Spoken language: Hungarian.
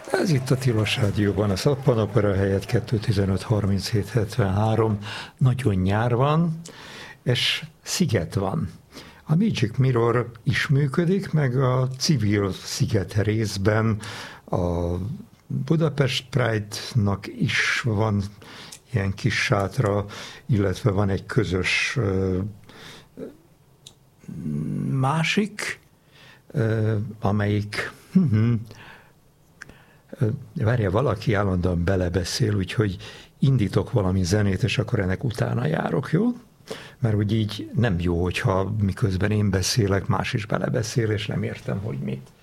Ez itt a Tilos Rádióban, a Szappan Opera helyett 215-37-73, nagyon nyár van, és sziget van. A Magic Mirror is működik, meg a civil sziget részben a Budapest Pride-nak is van ilyen kis sátra, illetve van egy közös másik, amelyik várja, valaki állandóan belebeszél, úgyhogy indítok valami zenét, és akkor ennek utána járok, jó? Mert úgy így nem jó, hogyha miközben én beszélek, más is belebeszél, és nem értem, hogy mit.